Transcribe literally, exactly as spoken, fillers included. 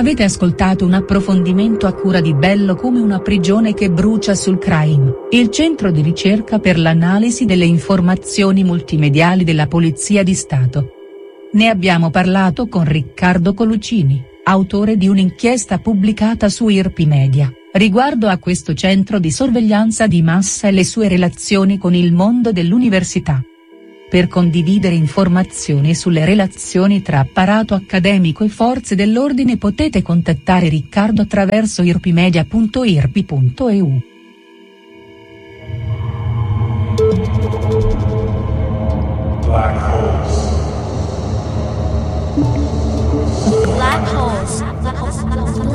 Avete ascoltato un approfondimento a cura di Bello come una prigione che brucia sul Crime, il centro di ricerca per l'analisi delle informazioni multimediali della Polizia di Stato. Ne abbiamo parlato con Riccardo Colucini, autore di un'inchiesta pubblicata su I R P Media, riguardo a questo centro di sorveglianza di massa e le sue relazioni con il mondo dell'università. Per condividere informazioni sulle relazioni tra apparato accademico e forze dell'ordine potete contattare Riccardo attraverso irpmedia punto irpi punto e u. Black holes. Black holes.